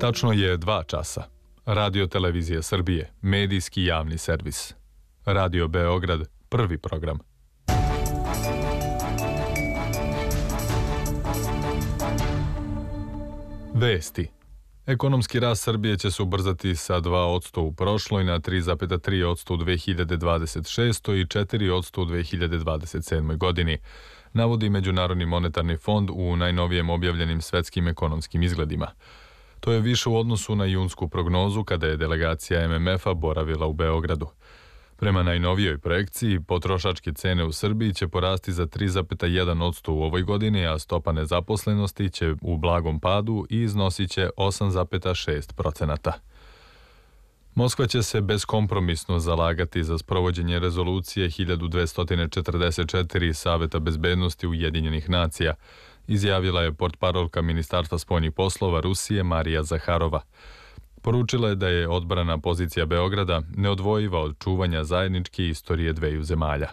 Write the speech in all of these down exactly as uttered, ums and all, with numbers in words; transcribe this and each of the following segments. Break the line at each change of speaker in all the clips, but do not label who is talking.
Tačno je dva časa. Radio Televizija Srbije, medijski javni servis. Radio Beograd, prvi program. Vesti. Ekonomski rast Srbije će se ubrzati sa dva posto u prošloj na tri zarez tri posto u dve hiljade dvadeset šestoj i četiri posto u dve hiljade dvadeset sedmoj godini, navodi Međunarodni monetarni fond u najnovijem objavljenim svetskim ekonomskim izgledima. To je više u odnosu na junsku prognozu kada je delegacija M M F-a boravila u Beogradu. Prema najnovijoj projekciji, potrošačke cene u Srbiji će porasti za tri zarez jedan posto u ovoj godini, a stopa nezaposlenosti će u blagom padu i iznosit će osam zarez šest procenata. Moskva će se beskompromisno zalagati za sprovođenje rezolucije hiljadu dvesta četrdeset četiri Saveta bezbednosti Ujedinjenih nacija, izjavila je portparolka Ministarstva spoljnih poslova Rusije Marija Zaharova. Poručila je da je odbrana pozicija Beograda neodvojiva od čuvanja zajedničke istorije dveju zemalja.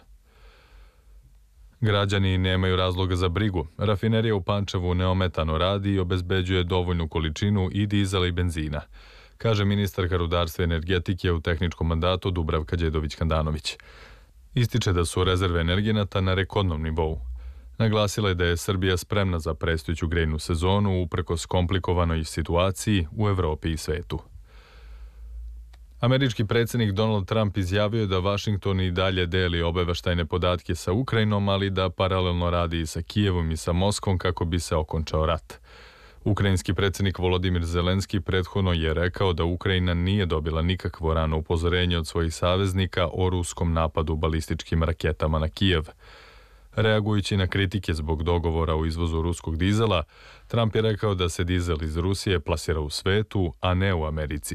Građani nemaju razloga za brigu. Rafinerija u Pančevu neometano radi i obezbeđuje dovoljnu količinu i dizela i benzina, kaže ministarka rudarstva i energetike u tehničkom mandatu Dubravka Đedović-Handanović. Ističe da su rezerve energenata na rekordnom nivou. Naglasila je da je Srbija spremna za predstojeću grejnu sezonu uprkos komplikovanoj situaciji u Evropi i svetu. Američki predsjednik Donald Trump izjavio je da Vašington i dalje deli obaveštajne podatke sa Ukrajinom, ali da paralelno radi i sa Kijevom i sa Moskvom kako bi se okončao rat. Ukrajinski predsjednik Volodimir Zelenski prethodno je rekao da Ukrajina nije dobila nikakvo rano upozorenje od svojih saveznika o ruskom napadu balističkim raketama na Kijev. Reagujući na kritike zbog dogovora o izvozu ruskog dizela, Trump je rekao da se dizel iz Rusije plasira u svetu, a ne u Americi.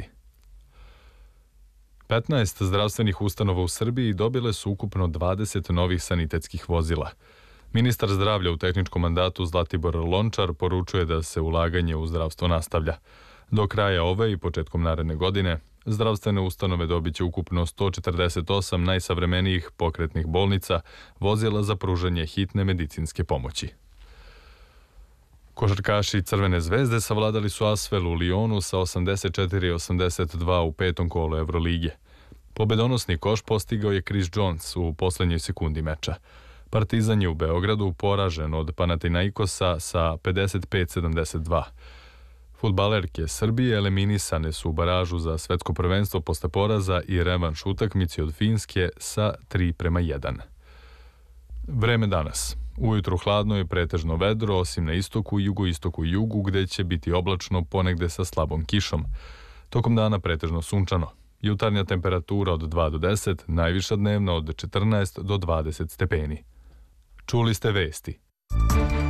petnaest zdravstvenih ustanova u Srbiji dobile su ukupno dvadeset novih sanitetskih vozila. Ministar zdravlja u tehničkom mandatu Zlatibor Lončar poručuje da se ulaganje u zdravstvo nastavlja. Do kraja ove i početkom naredne godine zdravstvene ustanove dobit će ukupno sto četrdeset osam najsavremenijih pokretnih bolnica, vozila za pružanje hitne medicinske pomoći. Košarkaši Crvene zvezde savladali su Asvel u Lionu sa osamdeset četiri osamdeset dva u petom kolu Evrolige. Pobedonosni koš postigao je Chris Jones u poslednjoj sekundi meča. Partizan je u Beogradu poražen od Panathinaikosa sa pedeset pet sedamdeset dva. Fudbalerke Srbije eliminisane su u baražu za svetsko prvenstvo posle poraza i revanš utakmici od Finske sa tri prema jedan. Vreme danas. Ujutru hladno je pretežno vedro, osim na istoku, jugoistoku i jugu, gde će biti oblačno ponegde sa slabom kišom. Tokom dana pretežno sunčano. Jutarnja temperatura od dva do deset, najviša dnevna od četrnaest do dvadeset stepeni. Čuli ste vesti.